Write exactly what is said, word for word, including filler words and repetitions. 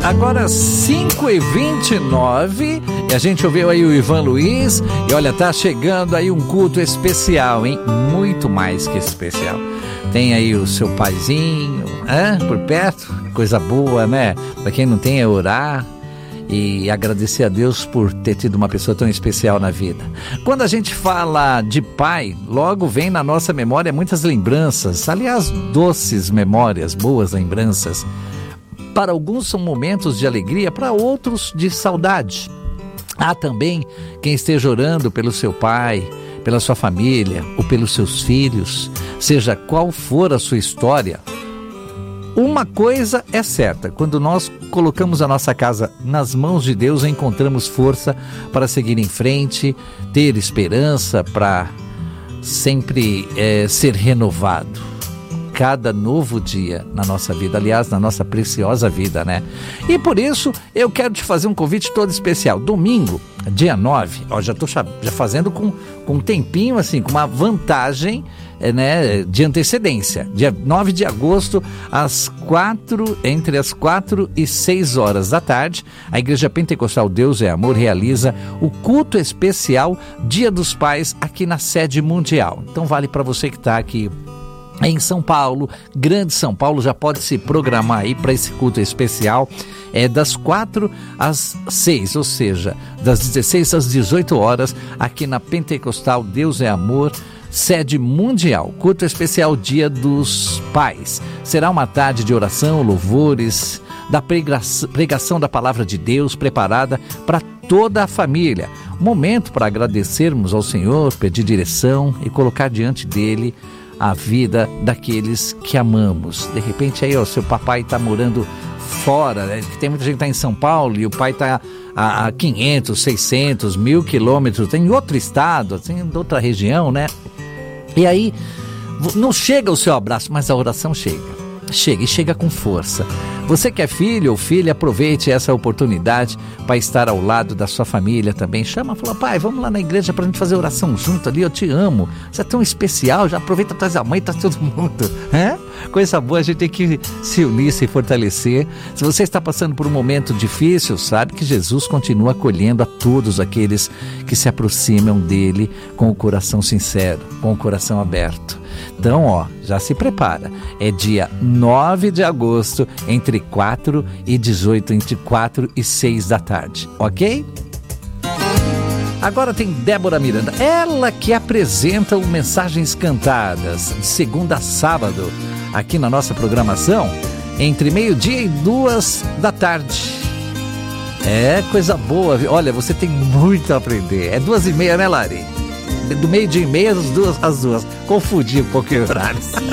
Agora cinco e vinte e nove, e a gente ouviu aí o Ivan Luiz, e olha, tá chegando aí um culto especial, hein? Muito mais que especial. Tem aí o seu paizinho, hein? Por perto, coisa boa, né? Pra quem não tem é orar e agradecer a Deus por ter tido uma pessoa tão especial na vida. Quando a gente fala de pai, logo vem na nossa memória muitas lembranças, aliás, doces memórias, boas lembranças. Para alguns são momentos de alegria, para outros de saudade. Há também quem esteja orando pelo seu pai, pela sua família ou pelos seus filhos, seja qual for a sua história. Uma coisa é certa, quando nós colocamos a nossa casa nas mãos de Deus, encontramos força para seguir em frente, ter esperança para sempre é, ser renovado. Cada novo dia na nossa vida, aliás, na nossa preciosa vida, né? E por isso, eu quero te fazer um convite todo especial. Domingo, dia nove, ó, já estou já fazendo com, com um tempinho, assim, com uma vantagem, é, né, de antecedência. Dia nove de agosto, às quatro, entre as quatro e seis horas da tarde, a Igreja Pentecostal Deus é Amor realiza o culto especial Dia dos Pais aqui na sede mundial. Então vale para você que está aqui em São Paulo, Grande São Paulo, já pode se programar aí para esse culto especial, é das quatro às seis, ou seja, das dezesseis às dezoito horas, aqui na Pentecostal Deus é Amor, sede mundial, culto especial Dia dos Pais. Será uma tarde de oração, louvores, da pregação da palavra de Deus preparada para toda a família. Momento para agradecermos ao Senhor, pedir direção e colocar diante dele a vida daqueles que amamos. De repente aí, ó, seu papai está morando fora, né? Tem muita gente que está em São Paulo e o pai está a, a quinhentos, seiscentos, mil quilômetros, tem em outro estado, tem em outra região, né? E aí, não chega o seu abraço, mas a oração chega. Chega e chega com força. Você que é filho ou filha, aproveite essa oportunidade para estar ao lado da sua família também. Chama, fala, pai, vamos lá na igreja para a gente fazer oração junto ali, eu te amo. Você é tão especial, já aproveita, traz a mãe, traz todo mundo. É? Coisa boa, a gente tem que se unir, se fortalecer. Se você está passando por um momento difícil, sabe que Jesus continua acolhendo a todos aqueles que se aproximam dele com o coração sincero, com o coração aberto. Então, ó, já se prepara. É dia nove de agosto, entre quatro e dezoito, entre quatro e seis da tarde, ok? Agora tem Débora Miranda, ela que apresenta o Mensagens Cantadas, de segunda a sábado, aqui na nossa programação, entre meio-dia e duas da tarde. É coisa boa, olha, você tem muito a aprender. É duas e meia, né, Lari? Do meio-dia e meia às duas, às duas. Confundi um pouquinho o horário.